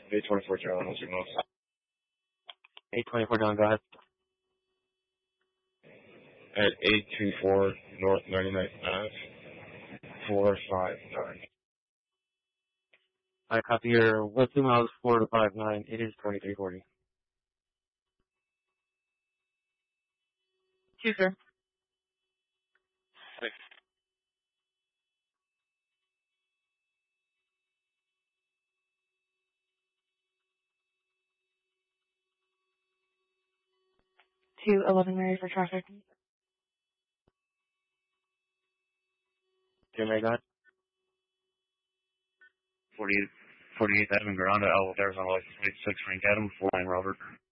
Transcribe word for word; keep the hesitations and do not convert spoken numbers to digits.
eight twenty-four John, what's your most? eight twenty-four John, go ahead. At eight two four North ninety-ninth Ave, four five nine. I copy your one two miles four to five nine. It is twenty-three forty. Two, sir. Thanks. two eleven Mary for traffic. Jim, I got forty-eight, forty-eighth Avenue, Granada, Elwood, Arizona, license plate six, Frank Adam, four nine Robert.